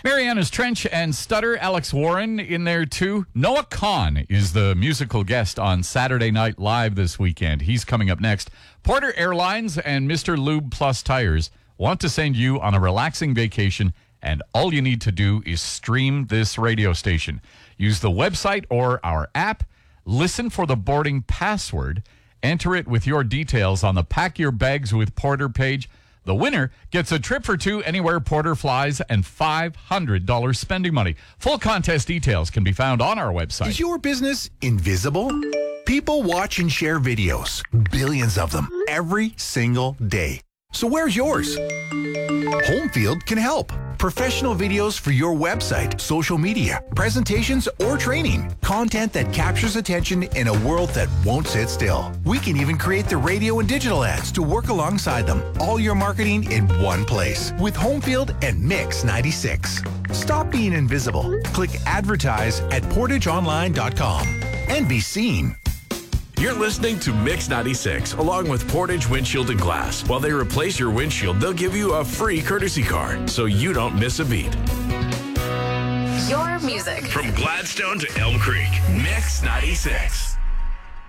Mariana's Trench and Stutter, Alex Warren in there too. Noah Kahn is the musical guest on Saturday Night Live this weekend. He's coming up next. Porter Airlines and Mr. Lube Plus Tires want to send you on a relaxing vacation, and all you need to do is stream this radio station. Use the website or our app. Listen for the boarding password. Enter it with your details on the Pack Your Bags with Porter page. The winner gets a trip for two anywhere Porter flies and $500 spending money. Full contest details can be found on our website. Is your business invisible? People watch and share videos, billions of them, every single day. So where's yours? Homefield can help. Professional videos for your website, social media, presentations, or training. Content that captures attention in a world that won't sit still. We can even create the radio and digital ads to work alongside them. All your marketing in one place with Homefield and Mix 96. Stop being invisible. Click advertise at portageonline.com and be seen. You're listening to Mix 96, along with Portage Windshield and Glass. While they replace your windshield, they'll give you a free courtesy car, so you don't miss a beat. Your music. From Gladstone to Elm Creek, Mix 96.